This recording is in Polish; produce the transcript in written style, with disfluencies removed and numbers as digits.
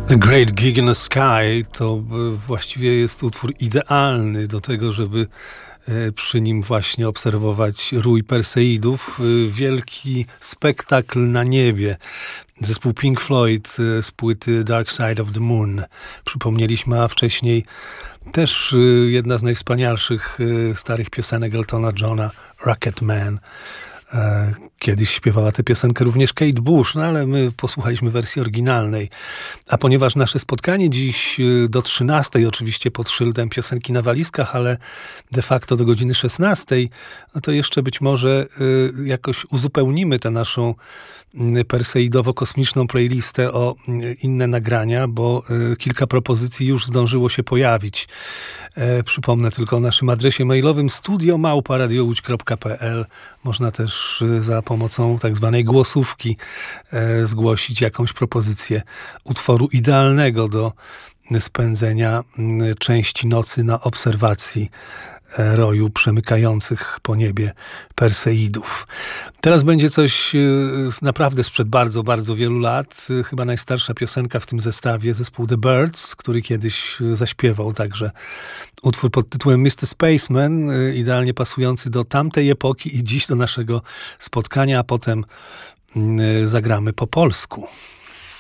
The Great Gig in the Sky to właściwie jest utwór idealny do tego, żeby przy nim właśnie obserwować rój Perseidów. Wielki spektakl na niebie. Zespół Pink Floyd z płyty Dark Side of the Moon. Przypomnieliśmy, a wcześniej też jedna z najwspanialszych starych piosenek Eltona Johna, Rocket Man. Kiedyś śpiewała tę piosenkę również Kate Bush, no ale my posłuchaliśmy wersji oryginalnej. A ponieważ nasze spotkanie dziś do 13, oczywiście pod szyldem piosenki na walizkach, ale de facto do godziny 16, no to jeszcze być może jakoś uzupełnimy tę naszą perseidowo-kosmiczną playlistę o inne nagrania, bo kilka propozycji już zdążyło się pojawić. Przypomnę tylko o naszym adresie mailowym studio@radiołódź.pl. Można też za pomocą tak zwanej głosówki zgłosić jakąś propozycję utworu idealnego do spędzenia części nocy na obserwacji roju przemykających po niebie Perseidów. Teraz będzie coś naprawdę sprzed bardzo, bardzo wielu lat. Chyba najstarsza piosenka w tym zestawie, zespół The Byrds, który kiedyś zaśpiewał także utwór pod tytułem Mr. Spaceman, idealnie pasujący do tamtej epoki i dziś do naszego spotkania, a potem zagramy po polsku.